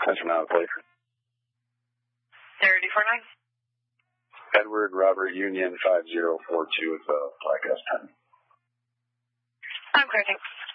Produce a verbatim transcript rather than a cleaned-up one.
That's from out of place. Zero D four nine. Edward Robert Union five zero four two with the Black S ten. I'm clear, thanks.